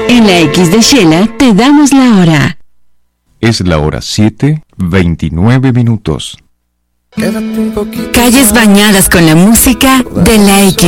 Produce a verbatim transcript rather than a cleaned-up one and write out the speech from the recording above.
En la X de Shela te damos la hora. Es la hora siete, veintinueve minutos. Calles bañadas con la música de la X